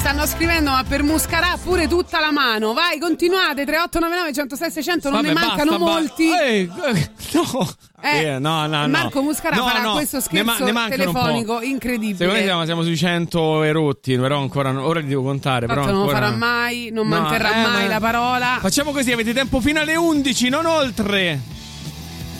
stanno scrivendo, ma per Muscarà pure tutta la mano. Vai, continuate. 3899 106 600. Non ne mancano molti. No. Marco Muscarà farà questo scherzo telefonico incredibile. Secondo me siamo sui 100 erotti, però ancora ora li devo contare. Però non ancora... lo farà mai, non manterrà mai la parola. Facciamo così, avete tempo fino alle 11, non oltre.